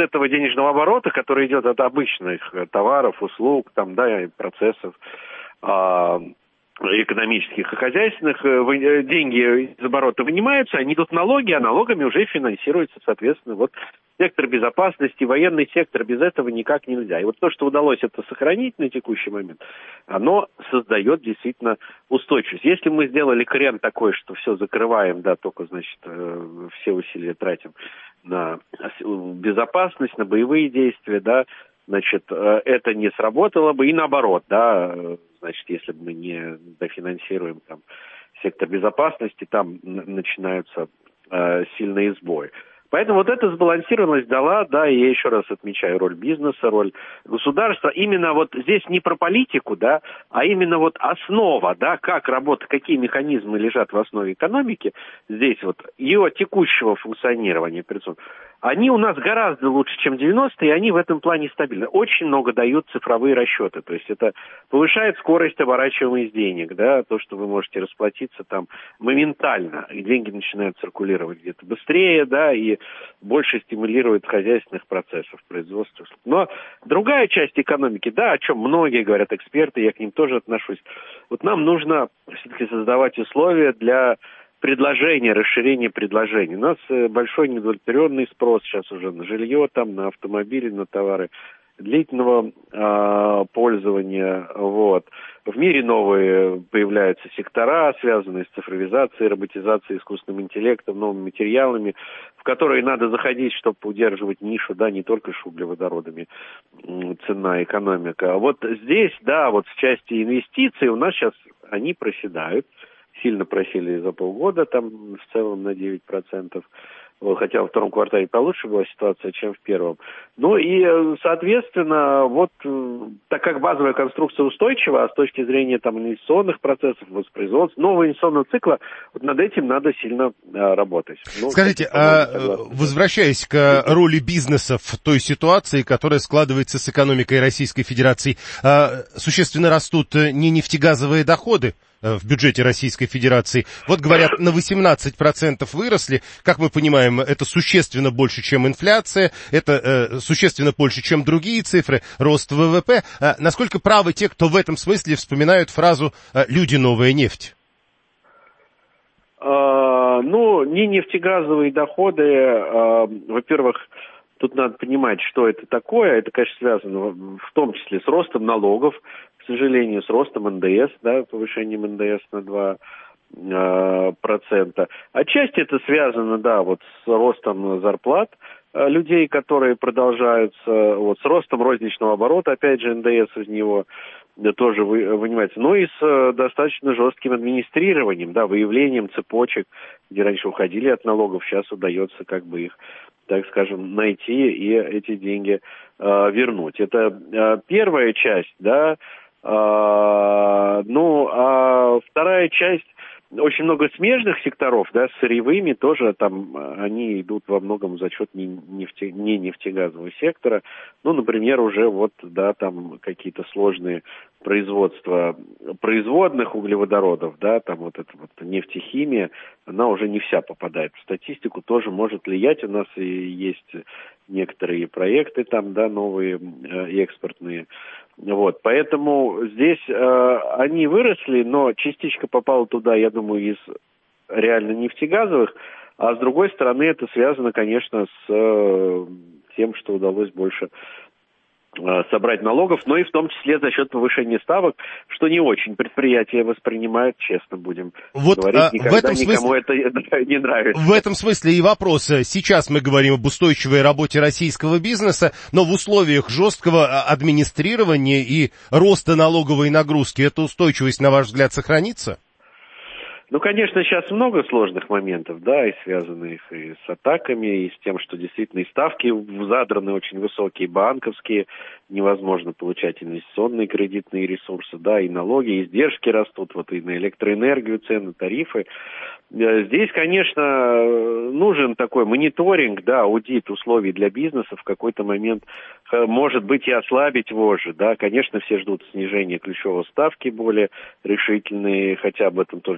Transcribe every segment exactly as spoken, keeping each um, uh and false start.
этого денежного оборота, который идет от обычных товаров, услуг, там, да, процессов, экономических и хозяйственных, деньги из оборота вынимаются, они идут в налоги, а налогами уже финансируется, соответственно, вот сектор безопасности, военный сектор, без этого никак нельзя. И вот то, что удалось это сохранить на текущий момент, оно создает действительно устойчивость. Если мы сделали крен такой, что все закрываем, да, только, значит, все усилия тратим на безопасность, на боевые действия, да, значит, это не сработало бы, и наоборот, да, значит, если мы не дофинансируем там сектор безопасности, там начинаются э, сильные сбои. Поэтому вот эта сбалансированность дала, да, и я еще раз отмечаю роль бизнеса, роль государства. Именно вот здесь не про политику, да, а именно вот основа, да, как работа, какие механизмы лежат в основе экономики, здесь вот ее текущего функционирования, они у нас гораздо лучше, чем девяностые, и они в этом плане стабильны. Очень много дают цифровые расчеты, то есть это повышает скорость оборачиваемости денег, да, то, что вы можете расплатиться там моментально, и деньги начинают циркулировать где-то быстрее, да, и больше стимулирует хозяйственных процессов, производства. Но другая часть экономики, да, о чем многие говорят эксперты, я к ним тоже отношусь, вот нам нужно все-таки создавать условия для предложения, расширения предложений. У нас большой неудовлетворенный спрос сейчас уже на жилье, там, на автомобили, на товары длительного э, пользования. Вот. В мире новые появляются сектора, связанные с цифровизацией, роботизацией, искусственным интеллектом, новыми материалами, в которые надо заходить, чтобы удерживать нишу, да, не только с углеводородами, цена, экономика. А вот здесь, да, вот в части инвестиций у нас сейчас они проседают. Сильно просели за полгода, там в целом на девять процентов. Хотя во втором квартале получше была ситуация, чем в первом. Ну и, соответственно, вот так как базовая конструкция устойчива, а с точки зрения там инвестиционных процессов, воспроизводства, нового инвестиционного цикла, вот над этим надо сильно а, работать. Ну, скажите, а, возвращаясь к роли бизнеса в той ситуации, которая складывается с экономикой Российской Федерации, а, существенно растут не нефтегазовые доходы в бюджете Российской Федерации. Вот говорят, на восемнадцать процентов выросли. Как мы понимаем, это существенно больше, чем инфляция, это э, существенно больше, чем другие цифры, рост ВВП. А насколько правы те, кто в этом смысле вспоминают фразу «люди новая нефть»? А, ну, не нефтегазовые доходы, а, во-первых, тут надо понимать, что это такое. Это, конечно, связано в том числе с ростом налогов, к сожалению, с ростом эн дэ эс, да, повышением эн дэ эс на два процента. Отчасти это связано, да, вот с ростом зарплат людей, которые продолжаются, вот, с ростом розничного оборота, опять же, эн дэ эс из него тоже вы, вынимается, но и с достаточно жестким администрированием, да, выявлением цепочек, где раньше уходили от налогов, сейчас удается как бы их, так скажем, найти и эти деньги э, вернуть. Это э, первая часть, да, э, ну, а вторая часть, очень много смежных секторов, да, с сырьевыми тоже там, они идут во многом за счет не, нефте, не нефтегазового сектора. Ну, например, уже вот, да, там какие-то сложные производства производных углеводородов, да, там вот эта вот нефтехимия, она уже не вся попадает в статистику, тоже может влиять. У нас и есть некоторые проекты там, да, новые э, экспортные. Вот, поэтому здесь э, они выросли, но частичка попала туда, я думаю, из реально нефтегазовых, а с другой стороны это связано, конечно, с э, тем, что удалось больше э, собрать налогов, но и в том числе за счет повышения ставок, что не очень предприятия воспринимают, честно будем вот, говорить, а, никогда в этом никому смысле... это не нравится. В этом смысле и вопрос. Сейчас мы говорим об устойчивой работе российского бизнеса, но в условиях жесткого администрирования и роста налоговой нагрузки эта устойчивость, на ваш взгляд, сохранится? Ну, конечно, сейчас много сложных моментов, да, и связанных и с атаками, и с тем, что действительно и ставки задраны очень высокие, банковские, невозможно получать инвестиционные кредитные ресурсы, да, и налоги, и издержки растут, вот и на электроэнергию цены, тарифы. Здесь, конечно, нужен такой мониторинг, да, аудит условий для бизнеса в какой-то момент, может быть, и ослабить вожжи, да, конечно, все ждут снижения ключевой ставки более решительные, хотя об этом тоже дискуссии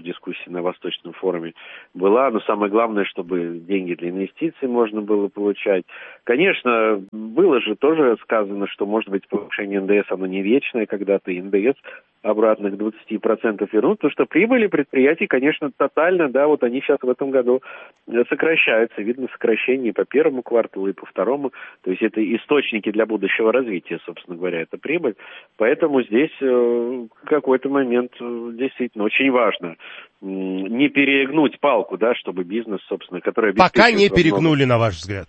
Давосе на Восточном форуме была, но самое главное, чтобы деньги для инвестиций можно было получать. Конечно, было же тоже сказано, что, может быть, повышение эн дэ эс, оно не вечное, когда-то и эн дэ эс обратно к двадцати процентам вернут, потому что прибыли предприятий, конечно, тотально, да, вот они сейчас в этом году сокращаются. Видно сокращение и по первому кварталу, и по второму. То есть это источники для будущего развития, собственно говоря, это прибыль. Поэтому здесь э, в какой-то момент э, действительно очень важно э, не перегнуть палку, да, чтобы бизнес, собственно, который обеспечивает... Пока не перегнули, на ваш взгляд.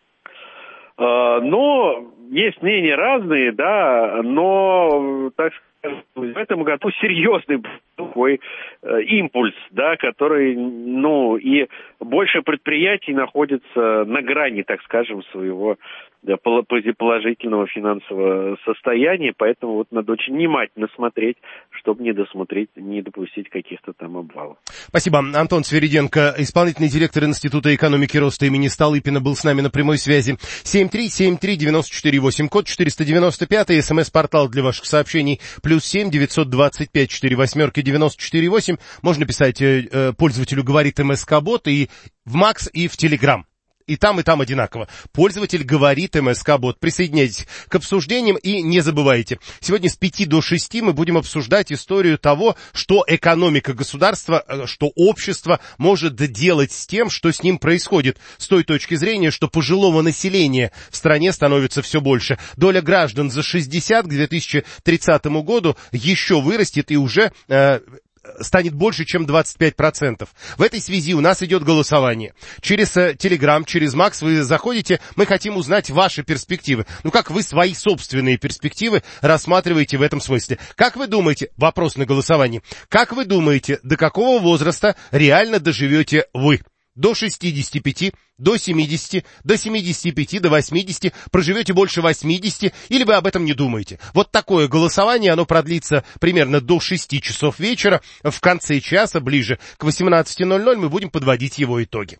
Э, но есть мнения разные, да, но, так сказать, в этом году серьезный такой э, импульс, да, который, ну, и больше предприятий находится на грани, так скажем, своего да, положительного финансового состояния, поэтому вот надо очень внимательно смотреть, чтобы не досмотреть, не допустить каких-то там обвалов. Спасибо. Антон Свириденко, исполнительный директор Института экономики и роста имени Столыпина, был с нами на прямой связи. семь три семь три девять четыре восемь, код четыреста девяносто пять, смс-портал для ваших сообщений, плюс семь девятьсот двадцать пять четыре восьмерки девяносто четыре восемь. Можно писать э, пользователю «Говорит МСК-бот» и в Макс, и в Телеграм. И там, и там одинаково. Пользователь «Говорит МСК-бот». Присоединяйтесь к обсуждениям и не забывайте. Сегодня с пяти до шести мы будем обсуждать историю того, что экономика государства, что общество может делать с тем, что с ним происходит. С той точки зрения, что пожилого населения в стране становится все больше. Доля граждан за шестьдесят к две тысячи тридцатому году еще вырастет и уже... Э, станет больше, чем двадцать пять процентов. В этой связи у нас идет голосование. Через Телеграм, через Макс вы заходите, мы хотим узнать ваши перспективы. Ну, как вы свои собственные перспективы рассматриваете в этом смысле? Как вы думаете, вопрос на голосовании, как вы думаете, до какого возраста реально доживете вы? До шестидесяти пяти, до семидесяти, до семидесяти пяти, до восьмидесяти, проживете больше восьмидесяти, или вы об этом не думаете? Вот такое голосование, оно продлится примерно до шести часов вечера. В конце часа, ближе к восемнадцати ноль-ноль, мы будем подводить его итоги.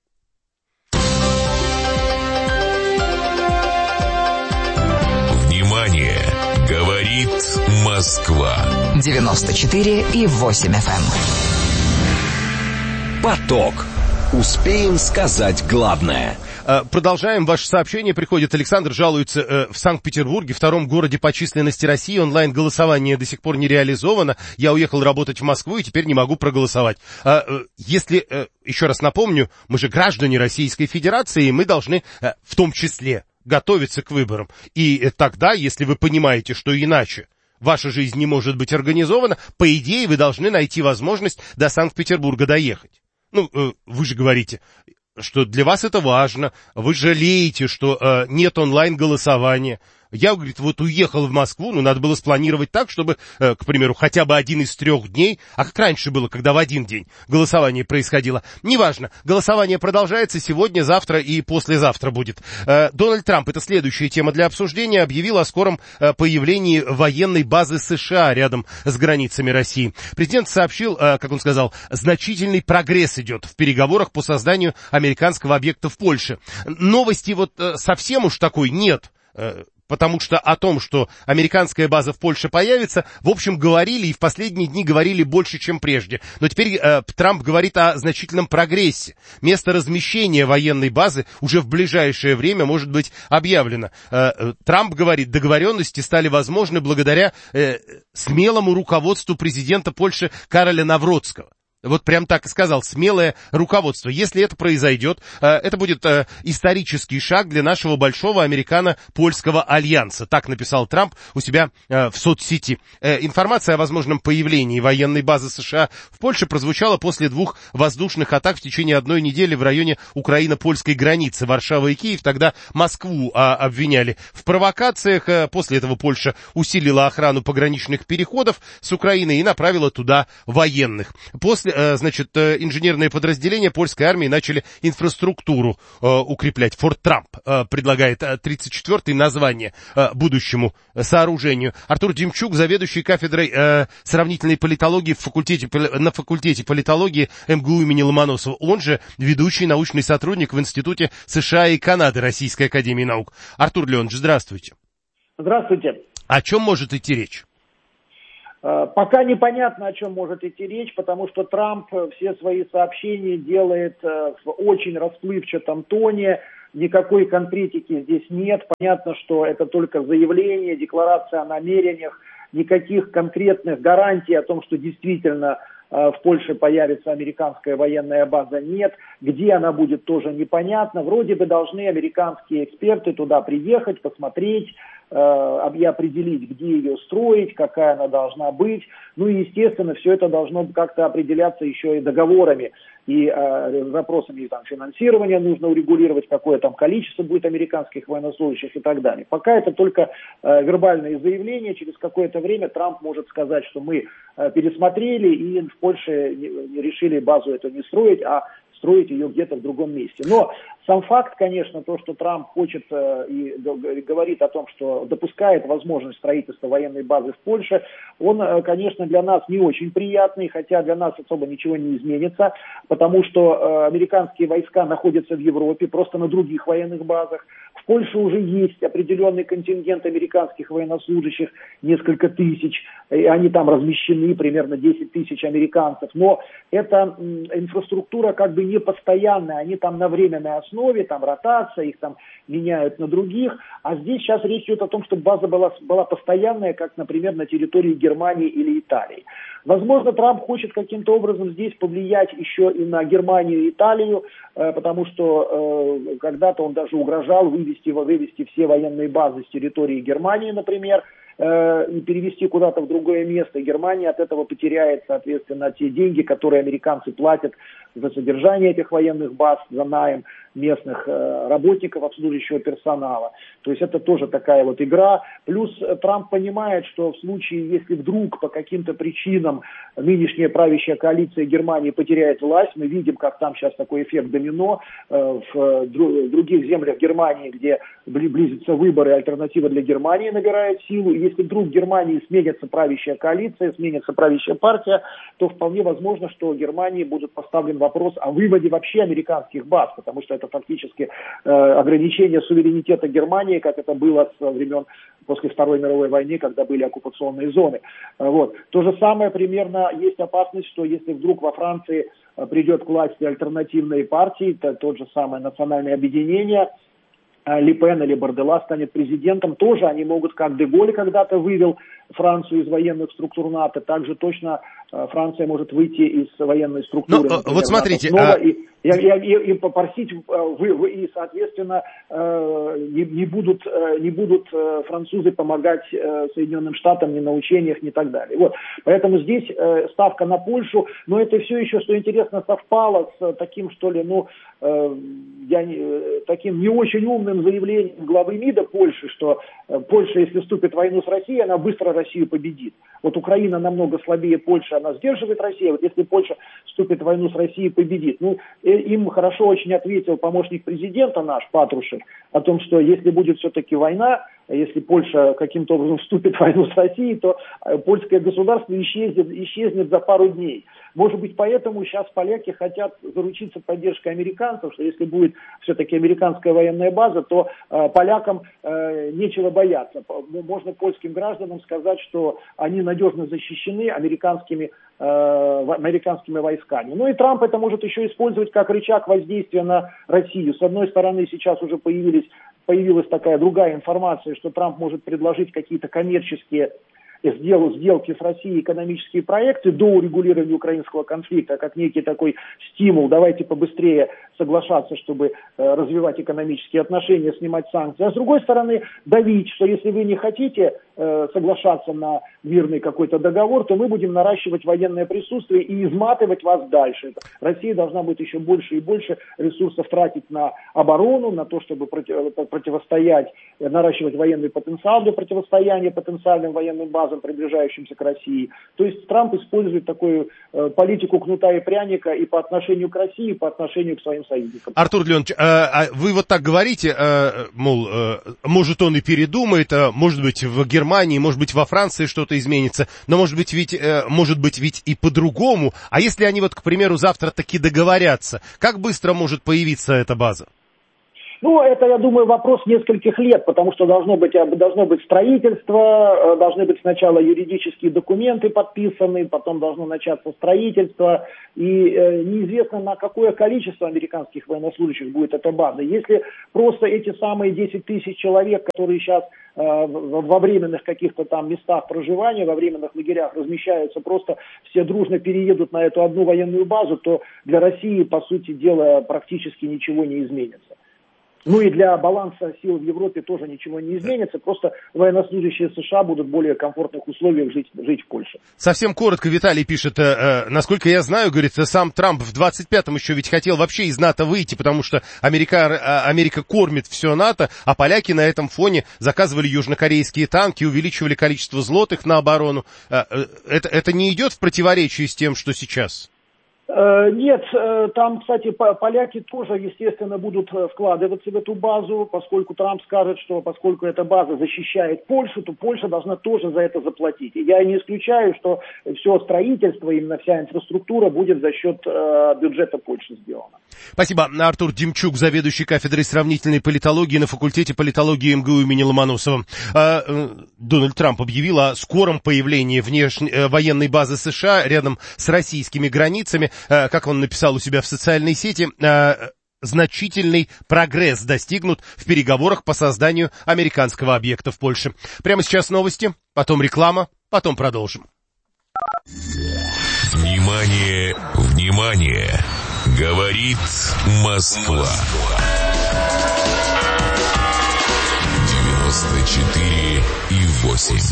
Внимание! Говорит Москва. девяносто четыре и восемь эф эм. Поток. Успеем сказать главное. Продолжаем. Ваше сообщение приходит. Александр жалуется э, в Санкт-Петербурге, втором городе по численности России. Онлайн-голосование до сих пор не реализовано. Я уехал работать в Москву и теперь не могу проголосовать. А, э, если, э, еще раз напомню, мы же граждане Российской Федерации, и мы должны э, в том числе готовиться к выборам. И э, тогда, если вы понимаете, что иначе ваша жизнь не может быть организована, по идее вы должны найти возможность до Санкт-Петербурга доехать. Ну, э, вы же говорите, что для вас это важно, вы жалеете, что э, нет онлайн-голосования. Я, говорит, вот уехал в Москву, но надо было спланировать так, чтобы, э, к примеру, хотя бы один из трех дней, а как раньше было, когда в один день голосование происходило. Неважно, голосование продолжается сегодня, завтра и послезавтра будет. Э, Дональд Трамп, это следующая тема для обсуждения, объявил о скором э, появлении военной базы США рядом с границами России. Президент сообщил, э, как он сказал, значительный прогресс идет в переговорах по созданию американского объекта в Польше. Новости вот э, совсем уж такой нет. Э, Потому что о том, что американская база в Польше появится, в общем, говорили и в последние дни говорили больше, чем прежде. Но теперь э, Трамп говорит о значительном прогрессе. Место размещения военной базы уже в ближайшее время может быть объявлено. Э, Трамп говорит, договоренности стали возможны благодаря э, смелому руководству президента Польши Кароля Навроцкого. Вот прям так и сказал, смелое руководство. Если это произойдет, это будет исторический шаг для нашего большого американо-польского альянса. Так написал Трамп у себя в соцсети. Информация о возможном появлении военной базы США в Польше прозвучала после двух воздушных атак в течение одной недели в районе украино-польской границы. Варшава и Киев тогда Москву обвиняли в провокациях. После этого Польша усилила охрану пограничных переходов с Украиной и направила туда военных. После Значит, инженерные подразделения польской армии начали инфраструктуру э, укреплять. Форт Трамп э, предлагает тридцать четвёртое название э, будущему сооружению. Артур Демчук, заведующий кафедрой э, сравнительной политологии в факультете, на факультете политологии эм гэ у имени Ломоносова. Он же ведущий научный сотрудник в Институте США и Канады Российской академии наук. Артур Леонович, здравствуйте. Здравствуйте. О чем может идти речь? Пока непонятно, о чем может идти речь, потому что Трамп все свои сообщения делает в очень расплывчатом тоне, никакой конкретики здесь нет. Понятно, что это только заявление, декларация о намерениях, никаких конкретных гарантий о том, что действительно в Польше появится американская военная база, нет. Где она будет, тоже непонятно. Вроде бы должны американские эксперты туда приехать, посмотреть э, и определить, где ее строить, какая она должна быть. Ну и, естественно, все это должно как-то определяться еще и договорами и э, вопросами там, финансирования нужно урегулировать, какое там количество будет американских военнослужащих и так далее. Пока это только э, вербальные заявления. Через какое-то время Трамп может сказать, что мы э, пересмотрели и в Польше не, не решили базу эту не строить, а строить ее где-то в другом месте. Но сам факт, конечно, то, что Трамп хочет э, и говорит о том, что допускает возможность строительства военной базы в Польше, он, э, конечно, для нас не очень приятный, хотя для нас особо ничего не изменится, потому что э, американские войска находятся в Европе, просто на других военных базах. В Польше уже есть определенный контингент американских военнослужащих, несколько тысяч, и они там размещены, примерно десять тысяч американцев, но эта м, инфраструктура как бы не постоянная, они там на временной основе, там ротация, их там меняют на других, а здесь сейчас речь идет о том, чтобы база была, была постоянная, как, например, на территории Германии или Италии. Возможно, Трамп хочет каким-то образом здесь повлиять еще и на Германию и Италию, э, потому что э, когда-то он даже угрожал вывести, вывести все военные базы с территории Германии, например, э, и перевести куда-то в другое место. Германия от этого потеряет, соответственно, те деньги, которые американцы платят за содержание этих военных баз, за найм местных э, работников, обслуживающего персонала. То есть это тоже такая вот игра. Плюс э, Трамп понимает, что в случае, если вдруг по каким-то причинам нынешняя правящая коалиция Германии потеряет власть, мы видим, как там сейчас такой эффект домино э, в, дру, в других землях Германии, где близятся выборы, альтернатива для Германии набирает силу. И если вдруг в Германии сменится правящая коалиция, сменится правящая партия, то вполне возможно, что в Германии будет поставлен вопрос о выводе вообще американских баз, потому что это фактически э, ограничение суверенитета Германии, как это было со времен после Второй мировой войны, когда были оккупационные зоны. Э, вот. То же самое примерно есть опасность, что если вдруг во Франции э, придет к власти альтернативные партии, то тот же самое национальное объединение, Ле Пен или Бордела станет президентом, тоже они могут, как де Голль когда-то вывел Францию из военных структур НАТО, также точно Франция может выйти из военной структуры. Ну, вот смотрите, снова, а... и, и, и, и попросить, вы, вы, и, соответственно, не, не, будут, не будут французы помогать Соединенным Штатам ни на учениях, ни так далее. Вот. Поэтому здесь ставка на Польшу, но это все еще, что интересно, совпало с таким, что ли, ну, я не, таким не очень умным заявлением главы МИДа Польши, что Польша, если вступит в войну с Россией, она быстро Россию победит. Вот Украина намного слабее Польши, она сдерживает Россию. Вот если Польша вступит в войну с Россией, победит. Ну, им хорошо очень ответил помощник президента наш, Патрушев, о том, что если будет все-таки война, если Польша каким-то образом вступит в войну с Россией, то польское государство исчезнет, исчезнет за пару дней. Может быть, поэтому сейчас поляки хотят заручиться поддержкой американцев, что если будет все-таки американская военная база, то э, полякам э, нечего бояться. Можно польским гражданам сказать, что они надежно защищены американскими, э, американскими войсками. Ну и Трамп это может еще использовать как рычаг воздействия на Россию. С одной стороны, сейчас уже появились, появилась такая другая информация, что Трамп может предложить какие-то коммерческие сделки с Россией, экономические проекты до урегулирования украинского конфликта, как некий такой стимул, давайте побыстрее соглашаться, чтобы э, развивать экономические отношения, снимать санкции. А с другой стороны, давить, что если вы не хотите э, соглашаться на мирный какой-то договор, то мы будем наращивать военное присутствие и изматывать вас дальше. Россия должна будет еще больше и больше ресурсов тратить на оборону, на то, чтобы против, противостоять, наращивать военный потенциал для противостояния потенциальным военным базам, приближающимся к России. То есть Трамп использует такую э, политику кнута и пряника и по отношению к России, и по отношению к своим союзникам. Артур Леонович, э, вы вот так говорите, э, мол, э, может он и передумает, э, может быть в Германии, может быть во Франции что-то изменится, но может быть ведь, э, может быть ведь и по-другому. А если они вот, к примеру, завтра таки договорятся, как быстро может появиться эта база? Ну, это, я думаю, вопрос нескольких лет, потому что должно быть, должно быть строительство, должны быть сначала юридические документы подписаны, потом должно начаться строительство, и э, неизвестно, на какое количество американских военнослужащих будет эта база. Если просто эти самые десять тысяч человек, которые сейчас э, во временных каких-то там местах проживания, во временных лагерях размещаются, просто все дружно переедут на эту одну военную базу, то для России, по сути дела, практически ничего не изменится. Ну и для баланса сил в Европе тоже ничего не изменится, просто военнослужащие США будут в более комфортных условиях жить, жить в Польше. Совсем коротко Виталий пишет, э, э, насколько я знаю, говорит, сам Трамп в двадцать пятом еще ведь хотел вообще из НАТО выйти, потому что Америка, Америка кормит все НАТО, а поляки на этом фоне заказывали южнокорейские танки, увеличивали количество злотых на оборону. Э, э, это, это не идет в противоречие с тем, что сейчас? Нет, там, кстати, поляки тоже, естественно, будут вкладываться в эту базу, поскольку Трамп скажет, что поскольку эта база защищает Польшу, то Польша должна тоже за это заплатить. И я не исключаю, что все строительство, именно вся инфраструктура будет за счет бюджета Польши сделана. Спасибо. Артур Демчук, заведующий кафедрой сравнительной политологии на факультете политологии эм гэ у имени Ломоносова. Дональд Трамп объявил о скором появлении внешней военной базы США рядом с российскими границами. Как он написал у себя в социальной сети, значительный прогресс достигнут в переговорах по созданию американского объекта в Польше. Прямо сейчас новости, потом реклама, потом продолжим. Внимание, внимание! Говорит Москва. девяносто четыре и восемь.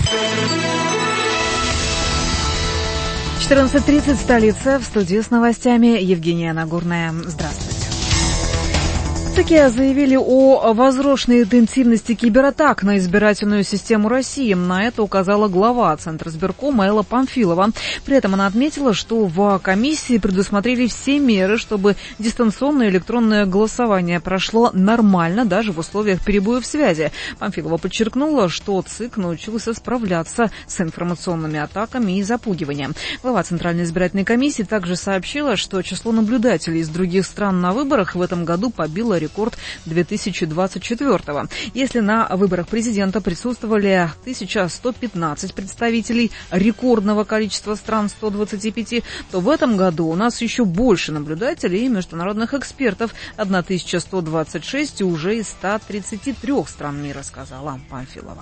четырнадцать тридцать, столица, в студии с новостями Евгения Нагорная. Здравствуйте. В ЦК заявили о возросшей интенсивности кибератак на избирательную систему России. На это указала глава Центризбиркома Элла Памфилова. При этом она отметила, что в комиссии предусмотрели все меры, чтобы дистанционное электронное голосование прошло нормально, даже в условиях перебоев связи. Памфилова подчеркнула, что ЦИК научился справляться с информационными атаками и запугиванием. Глава Центральной избирательной комиссии также сообщила, что число наблюдателей из других стран на выборах в этом году побило рекорд рекорд две тысячи двадцать четвёртого. Если на выборах президента присутствовали тысяча сто пятнадцать представителей рекордного количества стран сто двадцать пять, то в этом году у нас еще больше наблюдателей и международных экспертов тысяча сто двадцать шесть уже из ста тридцати трёх стран мира, сказала Памфилова.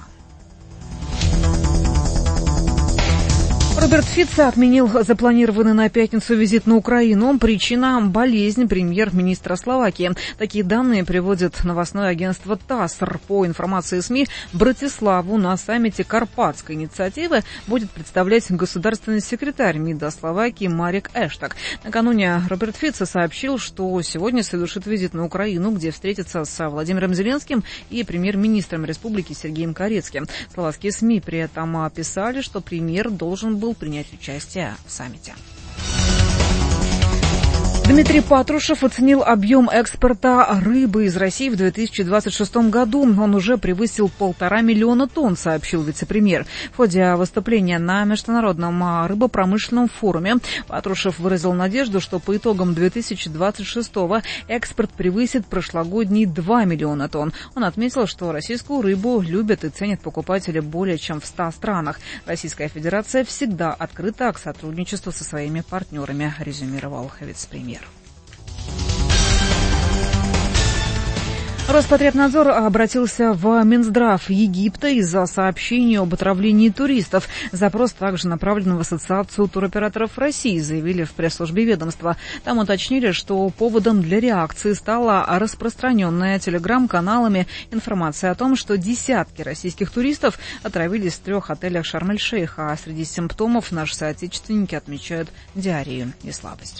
Роберт Фицо отменил запланированный на пятницу визит на Украину. Причина – болезнь премьер-министра Словакии. Такие данные приводит новостное агентство ТАСС. По информации СМИ, Братиславу на саммите Карпатской инициативы будет представлять государственный секретарь МИДа Словакии Марек Эштаг. Накануне Роберт Фицо сообщил, что сегодня совершит визит на Украину, где встретится с Владимиром Зеленским и премьер-министром республики Сергеем Карецким. Словацкие СМИ при этом писали, что премьер должен был принять участие в саммите. Дмитрий Патрушев оценил объем экспорта рыбы из России в две тысячи двадцать шестом году. Он уже превысил полтора миллиона тонн, сообщил вице-премьер. В ходе выступления на Международном рыбопромышленном форуме Патрушев выразил надежду, что по итогам две тысячи двадцать шестого экспорт превысит прошлогодние два миллиона тонн. Он отметил, что российскую рыбу любят и ценят покупатели более чем в ста странах. Российская Федерация всегда открыта к сотрудничеству со своими партнерами, резюмировал вице-премьер. Роспотребнадзор обратился в Минздрав Египта из-за сообщений об отравлении туристов. Запрос также направлен в Ассоциацию туроператоров России, заявили в пресс-службе ведомства. Там уточнили, что поводом для реакции стала распространенная телеграм-каналами информация о том, что десятки российских туристов отравились в трех отелях Шарм-эль-Шейха, а среди симптомов наши соотечественники отмечают диарею и слабость.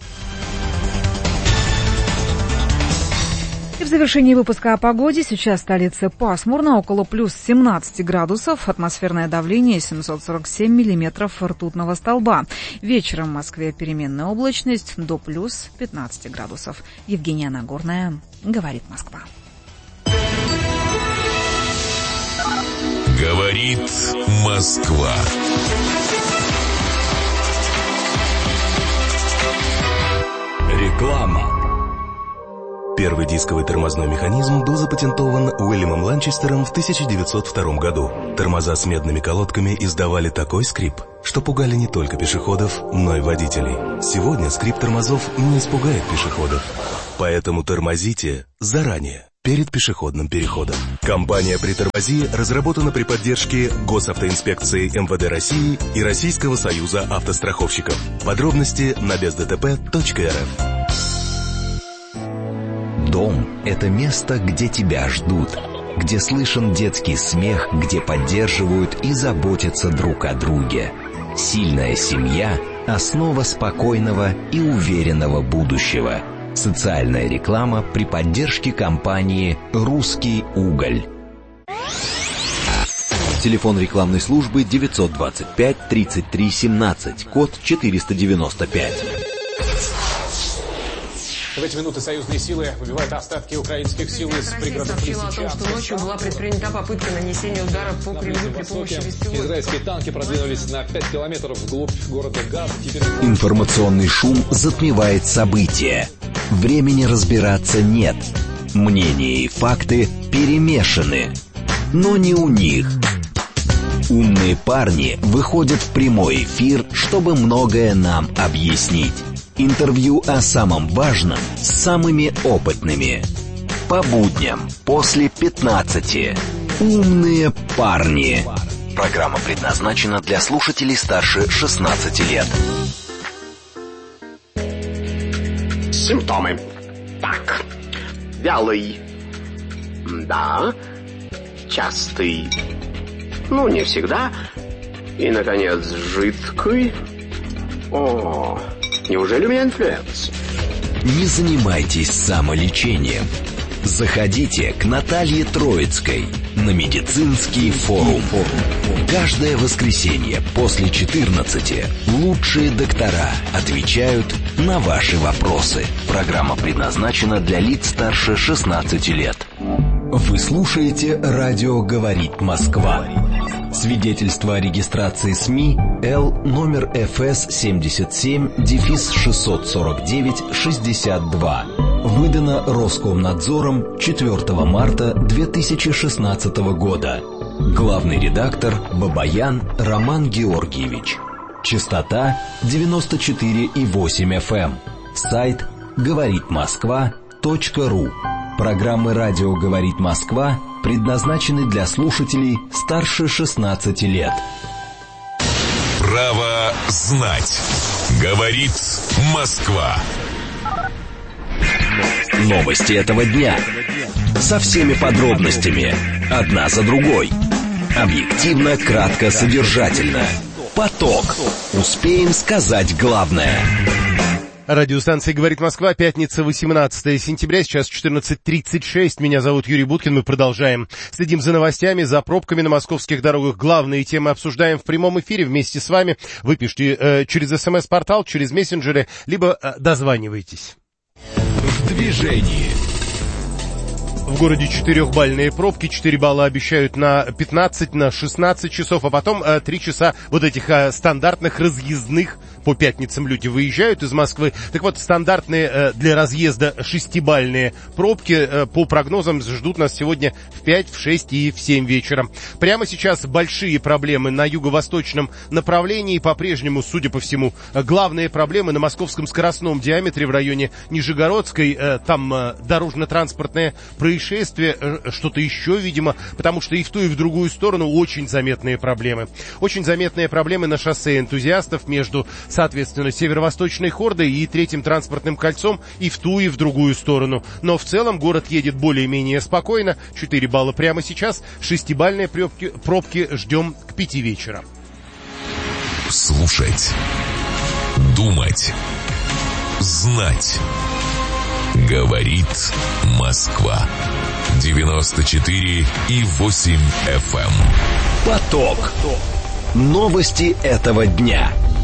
И в завершении выпуска о погоде. Сейчас в столице пасмурно, около плюс семнадцати градусов. Атмосферное давление семьсот сорок семь миллиметров ртутного столба. Вечером в Москве переменная облачность до плюс пятнадцати градусов. Евгения Нагорная, говорит Москва. Говорит Москва. Реклама. Первый дисковый тормозной механизм был запатентован Уильямом Ланчестером в тысяча девятьсот втором году. Тормоза с медными колодками издавали такой скрип, что пугали не только пешеходов, но и водителей. Сегодня скрип тормозов не испугает пешеходов. Поэтому тормозите заранее, перед пешеходным переходом. Компания «Притормози» разработана при поддержке Госавтоинспекции эм вэ дэ России и Российского союза автостраховщиков. Подробности на без дэ тэ пэ точка эр эф. Дом – это место, где тебя ждут, где слышен детский смех, где поддерживают и заботятся друг о друге. Сильная семья – основа спокойного и уверенного будущего. Социальная реклама при поддержке компании «Русский уголь». Телефон рекламной службы девятьсот двадцать пять тридцать три семнадцать, код четыреста девяносто пять. В эти минуты союзные силы выбивают остатки украинских сил из пригородных Лисичанска. Сообщила о том, что ночью была предпринята попытка нанесения удара по Кремлю при помощи беспилотников. Израильские танки продвинулись на пять километров вглубь города Газ. Теперь... Информационный шум затмевает события. Времени разбираться нет. Мнения и факты перемешаны. Но не у них. Умные парни выходят в прямой эфир, чтобы многое нам объяснить. Интервью о самом важном с самыми опытными. По будням после пятнадцати. Умные парни. Программа предназначена для слушателей старше шестнадцати лет. Симптомы. Так. Вялый. Да. Частый. Ну, не всегда. И, наконец, жидкий. О, неужели у меня инфлюенс? Не занимайтесь самолечением. Заходите к Наталье Троицкой на медицинский форум. Каждое воскресенье после четырнадцати лучшие доктора отвечают на ваши вопросы. Программа предназначена для лиц старше шестнадцати лет. Вы слушаете «Радио говорит Москва». Свидетельство о регистрации СМИ Л номер эф эс семьдесят семь шестьсот сорок девять шестьдесят два. Выдано Роскомнадзором четвёртого марта две тысячи шестнадцатого года. Главный редактор Бабаян Роман Георгиевич. Частота девяносто четыре и восемь эф эм. Сайт говорит москва точка ру. Программы «Радио говорит Москва» предназначены для слушателей старше шестнадцати лет. Право знать. Говорит Москва. Новости этого дня. Со всеми подробностями. Одна за другой. Объективно, кратко, содержательно. Поток. Успеем сказать главное. Радиостанция «Говорит Москва», пятница, восемнадцатое сентября, сейчас четырнадцать тридцать шесть. Меня зовут Юрий Буткин, мы продолжаем. Следим за новостями, за пробками на московских дорогах. Главные темы обсуждаем в прямом эфире вместе с вами. Вы пишите э, через смс-портал, через мессенджеры, либо э, дозванивайтесь. В движении. В городе четырехбальные пробки, четыре балла обещают на пятнадцать, на шестнадцать часов, а потом э, три часа вот этих э, стандартных разъездных. По пятницам люди выезжают из Москвы. Так вот, стандартные э, для разъезда шестибальные пробки э, по прогнозам ждут нас сегодня в пять, в шесть и в семь вечера. Прямо сейчас большие проблемы на юго-восточном направлении. По-прежнему, судя по всему, главные проблемы на московском скоростном диаметре в районе Нижегородской. Э, там э, дорожно-транспортное происшествие, э, что-то еще, видимо, потому что и в ту, и в другую сторону очень заметные проблемы. Очень заметные проблемы на шоссе энтузиастов между, соответственно, северо-восточной хордой и третьим транспортным кольцом и в ту, и в другую сторону. Но в целом город едет более-менее спокойно. четыре балла прямо сейчас. Шестибальные пробки, пробки ждем к пяти вечера. Слушать. Думать. Знать. Говорит Москва. девяносто четыре и восемь эф эм. Поток. Новости этого дня.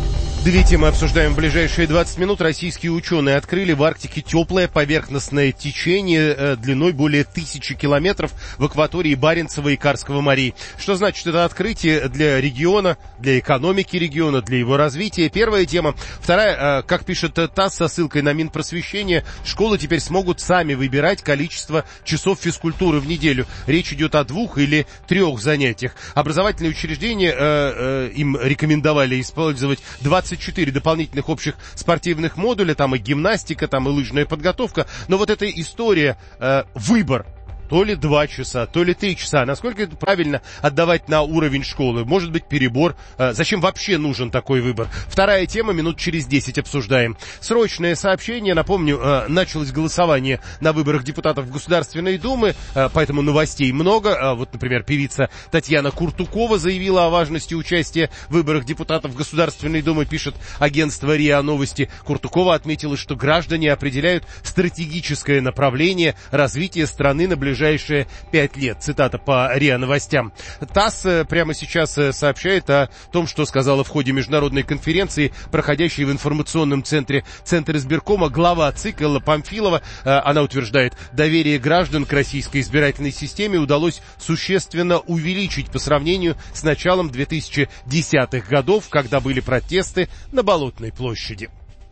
Две темы обсуждаем в ближайшие двадцать минут. Российские ученые открыли в Арктике теплое поверхностное течение э, длиной более тысячи километров в акватории Баренцева и Карского морей. Что значит это открытие для региона, для экономики региона, для его развития? Первая тема. Вторая, э, как пишет ТАСС со ссылкой на Минпросвещение, школы теперь смогут сами выбирать количество часов физкультуры в неделю. Речь идет о двух или трех занятиях. Образовательные учреждения э, э, им рекомендовали использовать двадцать четыре дополнительных общих спортивных модуля, там и гимнастика, там и лыжная подготовка, но вот эта история, э, выбор, то ли два часа, то ли три часа, насколько это правильно отдавать на уровень школы, может быть перебор, э, зачем вообще нужен такой выбор? Вторая тема, минут через десять обсуждаем. Срочное сообщение, напомню, э, началось голосование на выборах депутатов в Государственной Думы, э, поэтому новостей много, э, вот, например, певица Татьяна Куртукова заявила о важности участия в выборах депутатов Государственной Думы, пишет агентство РИА Новости. Куртукова отметила, что граждане определяют стратегическое направление развития страны на ближайшие ближайшие пять лет. Цитата по РИА Новостям. ТАСС прямо сейчас сообщает о том, что сказала в ходе международной конференции, проходящей в информационном центре Центра избиркома, глава ЦИК Элла Памфилова. Она утверждает, доверие граждан к российской избирательной системе удалось существенно увеличить по сравнению с началом две тысячи десятых годов, когда были протесты на Болотной площади.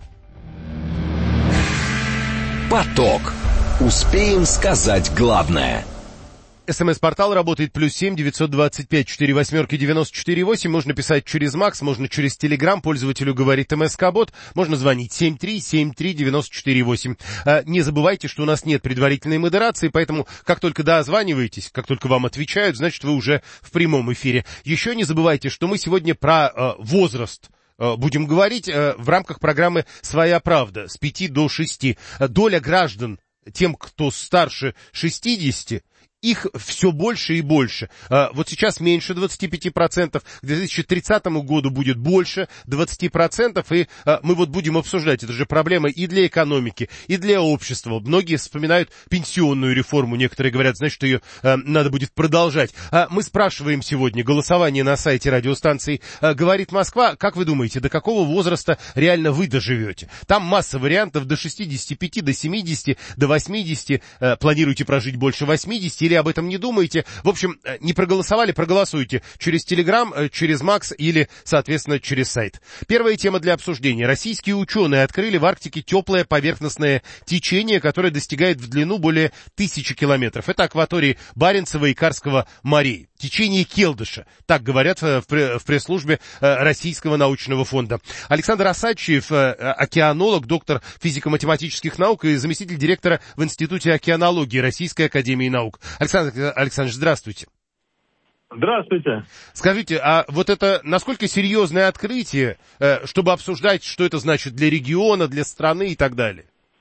Поток. Успеем сказать главное. СМС-портал работает плюс семь девятьсот двадцать пять четыре восьмерки девяносто четыре восемь. Можно писать через Макс, можно через Телеграм. Пользователю говорит МСК-бот. Можно звонить семь три семь три девяносто четыре восемь. А, не забывайте, что у нас нет предварительной модерации, поэтому как только дозваниваетесь, как только вам отвечают, значит вы уже в прямом эфире. Еще не забывайте, что мы сегодня про э, возраст будем говорить э, в рамках программы «Своя правда» с пяти до шести. Доля граждан, тем, кто старше шестидесяти, их все больше и больше. Вот сейчас меньше двадцати пяти процентов, к две тысячи тридцатому году будет больше двадцати процентов, и мы вот будем обсуждать, это же проблема и для экономики, и для общества. Многие вспоминают пенсионную реформу, некоторые говорят, значит, ее надо будет продолжать. Мы спрашиваем сегодня, голосование на сайте радиостанции «Говорит Москва», как вы думаете, до какого возраста реально вы доживете? Там масса вариантов, до шестидесяти пяти, до семидесяти, до восьмидесяти, планируете прожить больше восьмидесяти, или об этом не думаете. В общем, не проголосовали, проголосуйте через Телеграм, через Макс или, соответственно, через сайт. Первая тема для обсуждения. Российские ученые открыли в Арктике теплое поверхностное течение, которое достигает в длину более тысячи километров. Это акватории Баренцева и Карского морей. Течение Келдыша, так говорят в пресс-службе Российского научного фонда. Александр Осадчиев, океанолог, доктор физико-математических наук и заместитель директора в Институте океанологии Российской академии наук. Александр Александрович, здравствуйте. Здравствуйте. Скажите, а вот это насколько серьезное открытие, чтобы обсуждать, что это значит для региона, для страны и так далее?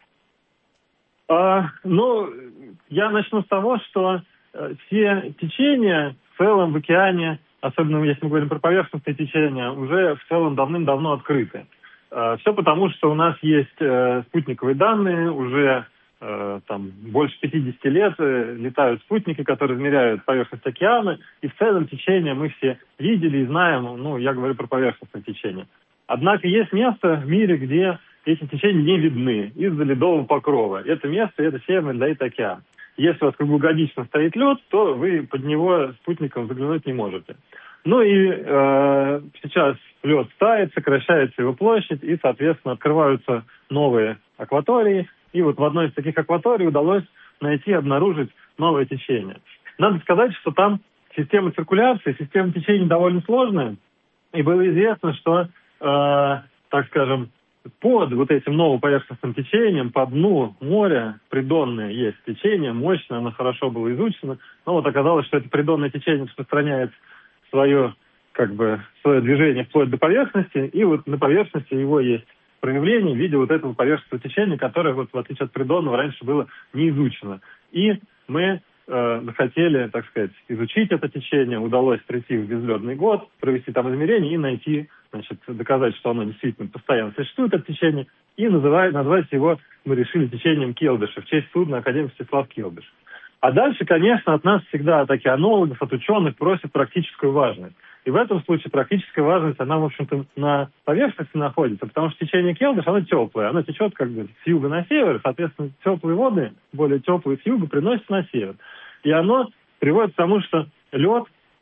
А, ну, я начну с того, что все течения в целом в океане, особенно если мы говорим про поверхностные течения, уже в целом давным-давно открыты. Все потому, что у нас есть спутниковые данные, уже там больше пятидесяти лет летают спутники, которые измеряют поверхность океана, и в целом течения мы все видели и знаем, ну, я говорю про поверхностное течение. Однако есть место в мире, где эти течения не видны из-за ледового покрова. Это место, это Северный Ледовитый океан. Если у вас круглогодично стоит лед, то вы под него спутником заглянуть не можете. Ну и э, сейчас лед тает, сокращается его площадь, и, соответственно, открываются новые акватории. И вот в одной из таких акваторий удалось найти, обнаружить новое течение. Надо сказать, что там система циркуляции, система течений довольно сложная. И было известно, что, э, так скажем, под вот этим новым поверхностным течением, по дну моря придонное есть течение, мощное, оно хорошо было изучено. Но вот оказалось, что это придонное течение распространяет свое, как бы, свое движение вплоть до поверхности, и вот на поверхности его есть проявление в виде вот этого поверхностного течения, которое, вот, в отличие от придонного, раньше было не изучено. И мы э, хотели, так сказать, изучить это течение, удалось прийти в безледный год, провести там измерения и найти, значит, доказать, что оно действительно постоянно существует, это течение, и называть, назвать его мы решили течением Келдыша в честь судна Академик Мстислав Келдыш. А дальше, конечно, от нас всегда, от океанологов, от ученых просят практическую важность. И в этом случае практическая важность, она, в общем-то, на поверхности находится, потому что течение Келдыш, оно теплое, оно течет как бы с юга на север, соответственно, теплые воды, более теплые с юга, приносят на север. И оно приводит к тому, что лед